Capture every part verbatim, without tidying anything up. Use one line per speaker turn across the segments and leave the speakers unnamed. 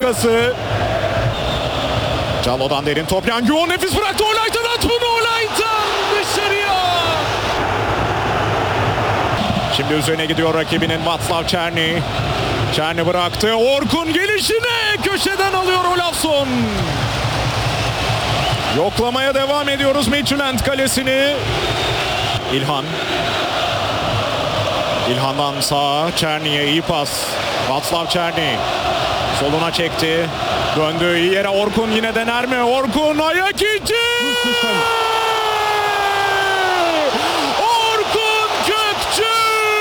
dakikası. Calo'dan derin top. Yanguo nefis bıraktı. Olaytan at bunu. Olaytan dışarıya. Şimdi üzerine gidiyor rakibinin Václav Černý. Černý bıraktı. Orkun gelişine köşeden alıyor Olafsson. Yoklamaya devam ediyoruz Midtjylland kalesini. İlhan. İlhan'dan sağa Černy'e iyi pas. Václav Černý soluna çekti. Döndü iyi yere. Orkun yine dener mi? Orkun ayak içi. Orkun Kökçü.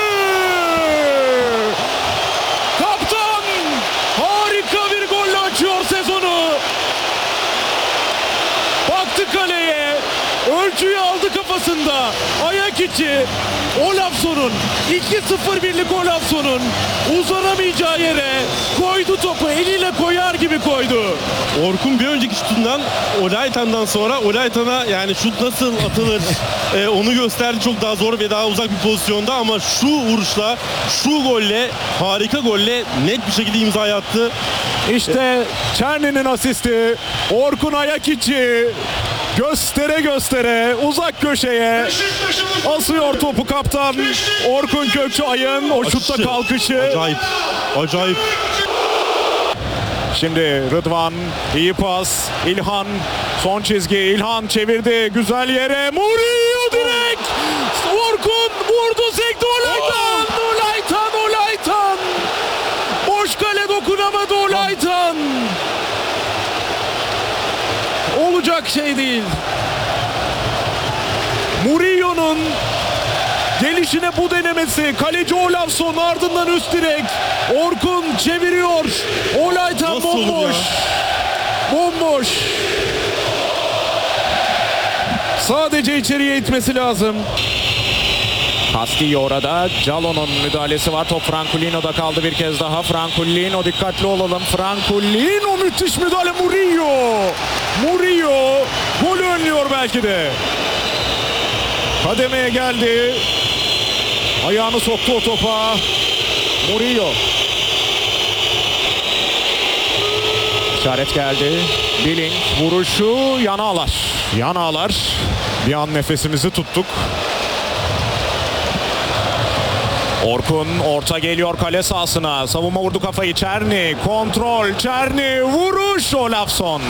Kaptan harika bir golle açıyor sezonu. Baktı kaleye. Ölçüyü aldı kafasında. Ayak içi. Olafsson'un iki sıfır birlik Olafsson'un uzanamayacağı yere koydu topu. Eliyle koyar gibi koydu.
Orkun bir önceki şutundan Olaytan'dan sonra Olaytan'a yani şut nasıl atılır e, onu gösterdi. Çok daha zor ve daha uzak bir pozisyonda ama şu vuruşla, şu golle, harika golle net bir şekilde imza attı.
İşte Černy'nin asisti. Orkun ayak içi. Göstere göstere uzak köşeye asıyor topu kaptan Orkun Kökçü Ay'ın o şutta kalkışı.
Acayip, acayip.
Şimdi Rıdvan iyi pas. İlhan son çizgi. İlhan çevirdi güzel yere. Murillo direkt. Orkun vurdu sekti. Olaytan. Olaytan. Olaytan. Boş kale dokunamadı Olaytan. Olacak şey değil. Murillo'nun gelişine bu denemesi. Kaleci Olafsson ardından üst direk. Orkun çeviriyor. Olaytan
Nasıl
bomboş. Bomboş. Sadece içeriye itmesi lazım. Castillo orada. Calo'nun müdahalesi var. Top Franculino'da kaldı bir kez daha. Franculino dikkatli olalım. Franculino müthiş müdahale. Murillo. Murillo golü önlüyor belki de. Kademeye geldi. Ayağını soktu o topa. Murillo. İşaret geldi. Billing vuruşu yana ağlar. Yana ağlar. Bir an nefesimizi tuttuk. Orkun orta geliyor kale sahasına. Savunma vurdu kafayı. Černý kontrol. Černý vuruş. Olafsson.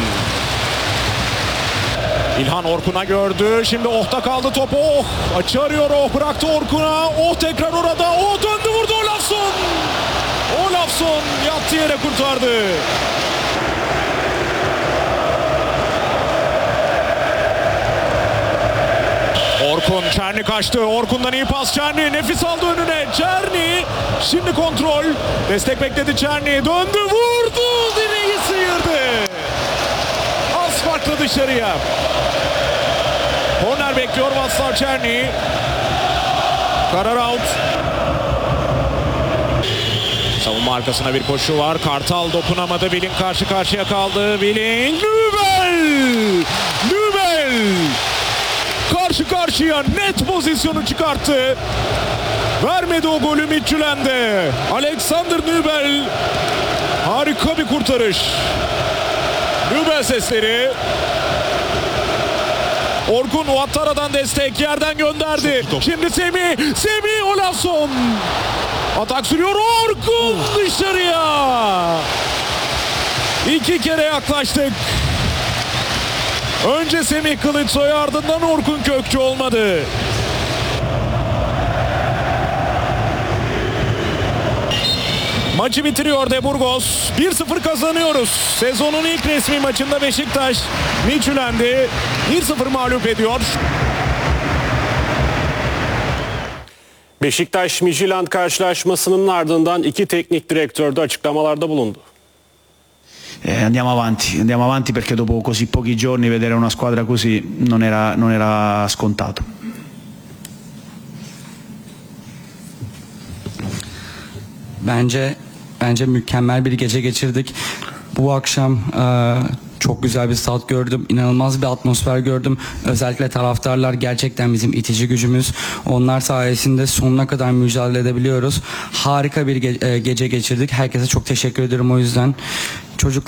İlhan Orkun'a gördü. Şimdi Oh'ta kaldı topu. Oh açı arıyor. Oh bıraktı Orkun'a. Oh tekrar orada. Oh döndü vurdu Olafsson. Olafsson yattı yere kurtardı. Orkun, Černý kaçtı. Orkun'dan iyi pas Černý. Nefis aldı önüne. Černý şimdi kontrol. Destek bekledi Černý. Döndü vurdu. Direği sıyırdı. Az farklı dışarıya. Korner bekliyor Václav Černý. Karar out. Savunma arkasına bir koşu var. Kartal dokunamadı. Billing karşı karşıya kaldı. Billing. Nübel. Nübel. Karşı karşıya net pozisyonu çıkarttı. Vermedi o golü Midtjylland'e. Alexander Nübel. Harika bir kurtarış. Nübel sesleri. Orkun Ouattara'dan destek yerden gönderdi. Şimdi Semih. Semih Olafsson. Atak sürüyor Orkun dışarıya. İki kere yaklaştık. Önce Semih Kılıçsoy ardından Orkun Kökçü olmadı. Maçı bitiriyor De Burgos. bir sıfır kazanıyoruz. Sezonun ilk resmi maçında Beşiktaş Midtjylland'i bir sıfır mağlup ediyor.
Beşiktaş Midtjylland karşılaşmasının ardından iki teknik direktör de açıklamalarda bulundu.
Eh, andiamo avanti, andiamo avanti perché dopo così pochi giorni vedere una squadra così non era, non era scontato.
Bence bence mükemmel bir gece geçirdik. Bu akşam e, çok güzel bir stat gördüm. İnanılmaz bir atmosfer gördüm. Özellikle taraftarlar gerçekten bizim itici gücümüz. Onlar sayesinde sonuna kadar mücadele edebiliyoruz. Harika bir ge- e, gece geçirdik. Herkese çok teşekkür ederim o yüzden. Çocuk